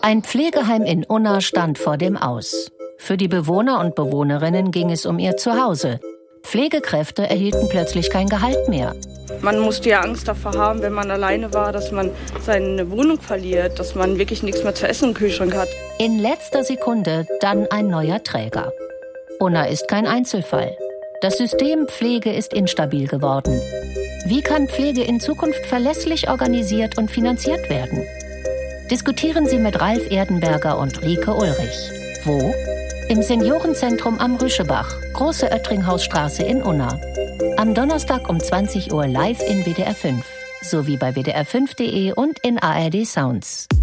Ein Pflegeheim in Unna stand vor dem Aus. Für die Bewohner und Bewohnerinnen ging es um ihr Zuhause. Pflegekräfte erhielten plötzlich kein Gehalt mehr. Man musste ja Angst davor haben, wenn man alleine war, dass man seine Wohnung verliert, dass man wirklich nichts mehr zu essen im Kühlschrank hat. In letzter Sekunde dann ein neuer Träger. Unna ist kein Einzelfall. Das System Pflege ist instabil geworden. Wie kann Pflege in Zukunft verlässlich organisiert und finanziert werden? Diskutieren Sie mit Ralf Erdenberger und Rike Ulrich. Wo? Im Seniorenzentrum am Rüschebach, Große Oettringhausstraße in Unna. Am Donnerstag um 20 Uhr live in WDR 5, sowie bei wdr5.de und in ARD Sounds.